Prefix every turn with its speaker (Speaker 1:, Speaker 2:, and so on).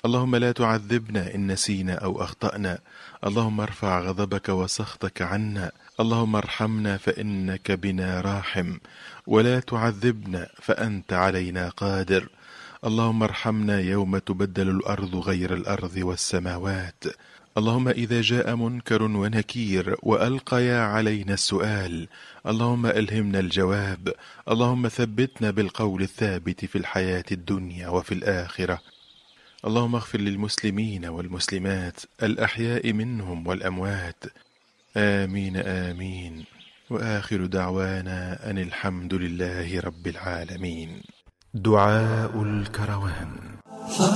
Speaker 1: اللهم لا تعذبنا إن نسينا أو أخطأنا. اللهم ارفع غضبك وسخطك عنا. اللهم ارحمنا فإنك بنا راحم، ولا تعذبنا فأنت علينا قادر. اللهم ارحمنا يوم تبدل الأرض غير الأرض والسماوات. اللهم إذا جاء منكر ونكير وألقيا علينا السؤال، اللهم ألهمنا الجواب. اللهم ثبتنا بالقول الثابت في الحياة الدنيا وفي الآخرة. اللهم اغفر للمسلمين والمسلمات الأحياء منهم والأموات. آمين آمين. وآخر دعوانا أن الحمد لله رب العالمين. دعاء الكروان.